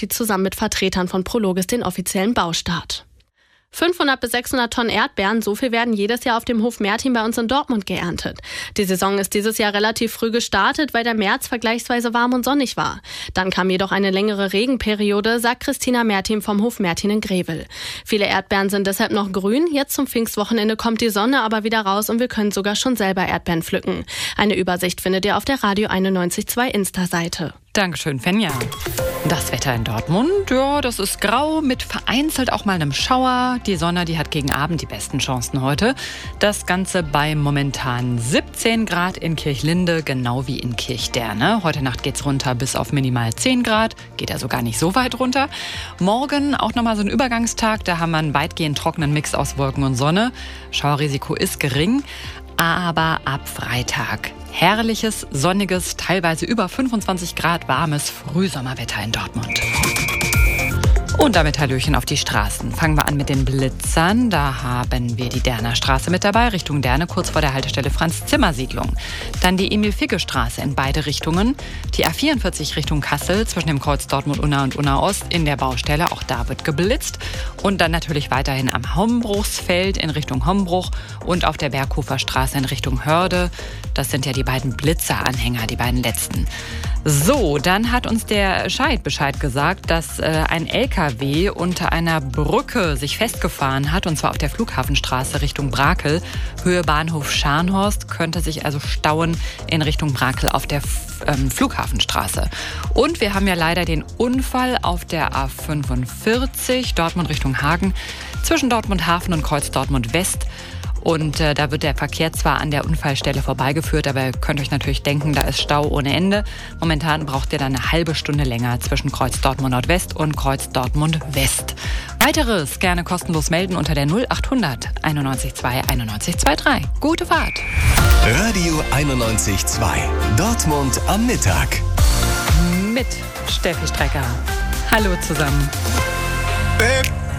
Mutti zusammen mit Vertretern von Prologis den offiziellen Baustart. 500 bis 600 Tonnen Erdbeeren, so viel werden jedes Jahr auf dem Hof Mertin bei uns in Dortmund geerntet. Die Saison ist dieses Jahr relativ früh gestartet, weil der März vergleichsweise warm und sonnig war. Dann kam jedoch eine längere Regenperiode, sagt Christina Mertin vom Hof Mertin in Grevel. Viele Erdbeeren sind deshalb noch grün. Jetzt zum Pfingstwochenende kommt die Sonne aber wieder raus und wir können sogar schon selber Erdbeeren pflücken. Eine Übersicht findet ihr auf der Radio 91.2 Insta-Seite. Dankeschön, Fenja. Das Wetter in Dortmund, ja, das ist grau mit vereinzelt auch mal einem Schauer. Die Sonne, die hat gegen Abend die besten Chancen heute. Das Ganze bei momentan 17 Grad in Kirchlinde, genau wie in Kirchderne. Heute Nacht geht's runter bis auf minimal 10 Grad. Geht also gar nicht so weit runter. Morgen auch nochmal so ein Übergangstag. Da haben wir einen weitgehend trockenen Mix aus Wolken und Sonne. Schauerrisiko ist gering. Aber ab Freitag herrliches, sonniges, teilweise über 25 Grad warmes Frühsommerwetter in Dortmund. Und damit Hallöchen auf die Straßen. Fangen wir an mit den Blitzern. Da haben wir die Derner Straße mit dabei, Richtung Derne, kurz vor der Haltestelle Franz-Zimmer-Siedlung. Dann die Emil-Figge-Straße in beide Richtungen. Die A44 Richtung Kassel, zwischen dem Kreuz Dortmund-Unna und Unna-Ost in der Baustelle. Auch da wird geblitzt. Und dann natürlich weiterhin am Hombruchsfeld in Richtung Hombruch und auf der Berghofer Straße in Richtung Hörde. Das sind ja die beiden Blitzer-Anhänger, die beiden letzten. So, dann hat uns der Scheid Bescheid gesagt, dass ein LKW unter einer Brücke sich festgefahren hat, und zwar auf der Flughafenstraße Richtung Brakel. Höhe Bahnhof Scharnhorst, könnte sich also stauen in Richtung Brakel auf der Flughafenstraße. Und wir haben ja leider den Unfall auf der A45, Dortmund Richtung Hagen, zwischen Dortmund Hafen und Kreuz Dortmund West. Und da wird der Verkehr zwar an der Unfallstelle vorbeigeführt, aber ihr könnt euch natürlich denken, da ist Stau ohne Ende. Momentan braucht ihr dann eine halbe Stunde länger zwischen Kreuz Dortmund Nordwest und Kreuz Dortmund West. Weiteres gerne kostenlos melden unter der 0800 91 2 91 23. Gute Fahrt! Radio 91.2 Dortmund am Mittag. Mit Steffi Strecker. Hallo zusammen.